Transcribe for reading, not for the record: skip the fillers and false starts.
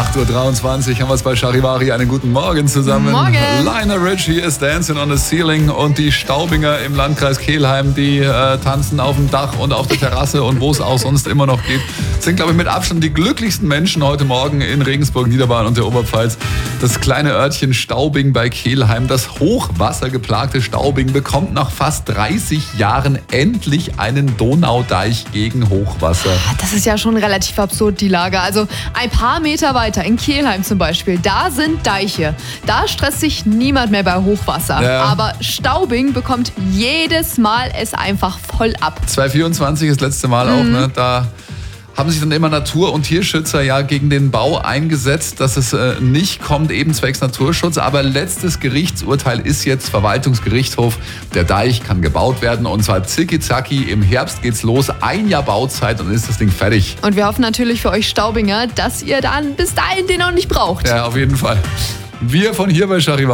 8.23 Uhr haben wir es bei Charivari. Einen guten Morgen zusammen. Morgen. Lionel Richie ist Dancing on the Ceiling und die Staubinger im Landkreis Kelheim, die tanzen auf dem Dach und auf der Terrasse und wo es auch sonst immer noch geht, sind, glaube ich, mit Abstand die glücklichsten Menschen heute Morgen in Regensburg, Niederbayern und der Oberpfalz. Das kleine Örtchen Staubing bei Kelheim, das hochwassergeplagte Staubing, bekommt nach fast 30 Jahren endlich einen Donaudeich gegen Hochwasser. Das ist ja schon relativ absurd, die Lage. Also ein paar Meter weiter, in Kelheim zum Beispiel, da sind Deiche. Da stresst sich niemand mehr bei Hochwasser. Ja. Aber Staubing bekommt jedes Mal es einfach voll ab. 2024 ist das letzte Mal auch, ne? Da haben sich dann immer Natur- und Tierschützer ja gegen den Bau eingesetzt, dass es nicht kommt, eben zwecks Naturschutz. Aber letztes Gerichtsurteil ist jetzt Verwaltungsgerichtshof. Der Deich kann gebaut werden und zwar zicki-zacki. Im Herbst geht's los. 1 Jahr Bauzeit und dann ist das Ding fertig. Und wir hoffen natürlich für euch Staubinger, dass ihr dann bis dahin den auch nicht braucht. Ja, auf jeden Fall. Wir von hier bei Charivari.